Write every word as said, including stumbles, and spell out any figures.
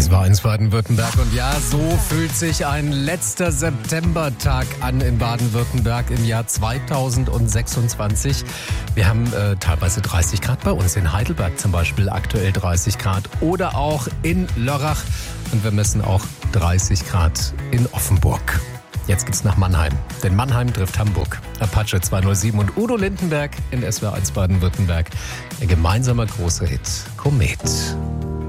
Es war eins Baden-Württemberg und ja, so fühlt sich ein letzter Septembertag an in Baden-Württemberg im Jahr zweitausendsechsundzwanzig. Wir haben äh, teilweise dreißig Grad bei uns, in Heidelberg zum Beispiel aktuell dreißig Grad oder auch in Lörrach und wir messen auch dreißig Grad in Offenburg. Jetzt geht's nach Mannheim, denn Mannheim trifft Hamburg. Apache zweihundertsieben und Udo Lindenberg in S W R eins Baden-Württemberg. Ihr gemeinsamer großer Hit, Komet.